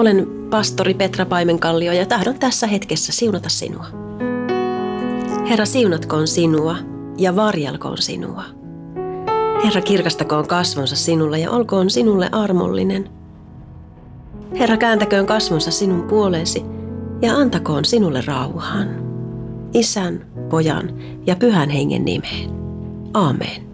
Olen pastori Petra Paimenkallio ja tahdon tässä hetkessä siunata sinua. Herra, siunatkoon sinua ja varjelkoon sinua. Herra, kirkastakoon kasvonsa sinulle ja olkoon sinulle armollinen. Herra, kääntäköön kasvonsa sinun puoleesi ja antakoon sinulle rauhan. Isän, Pojan ja Pyhän Hengen nimeen. Aamen.